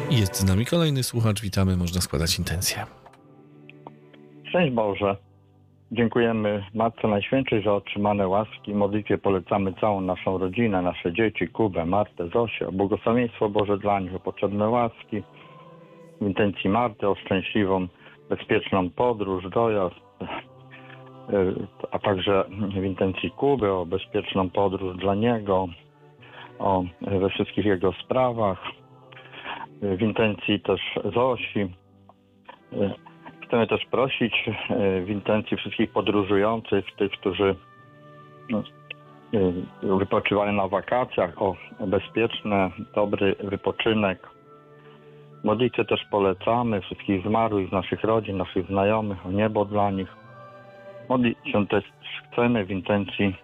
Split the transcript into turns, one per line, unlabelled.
I jest z nami kolejny słuchacz. Witamy, można składać intencje.
Szczęść Boże. Dziękujemy Matce Najświętszej za otrzymane łaski. Modlitwie polecamy całą naszą rodzinę, nasze dzieci, Kubę, Martę, Zosię. O błogosławieństwo Boże dla nich, o potrzebne łaski. W intencji Marty o szczęśliwą, bezpieczną podróż, dojazd. A także w intencji Kuby o bezpieczną podróż dla niego, we wszystkich jego sprawach. W intencji też Zosi. Chcemy też prosić w intencji wszystkich podróżujących, tych, którzy wypoczywają na wakacjach, o bezpieczny, dobry wypoczynek. Modlitwę też polecamy wszystkich zmarłych z naszych rodzin, naszych znajomych, o niebo dla nich. Modlić się też chcemy w intencji